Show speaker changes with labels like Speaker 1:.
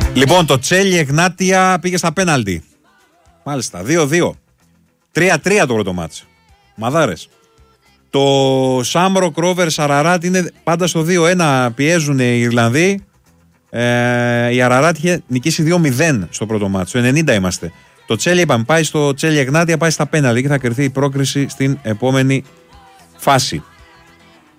Speaker 1: Λοιπόν, το Τσέλι Εγνάτια πήγε στα πέναλτι. Μάλιστα, 2-2. 3-3 το πρώτο μάτς. Μαδάρες. Το Σάμρο Κρόβερ Αραράτ είναι πάντα στο 2-1. Πιέζουν οι Ιρλανδοί. Η Αραράτ είχε νικήσει 2-0 στο πρώτο μάτς. Στο 90 είμαστε. Το Τσέλι, είπαμε, πάει στο Τσέλι Εγνάτια, πάει στα πέναλτι και θα κρυθεί η πρόκριση στην επόμενη φάση.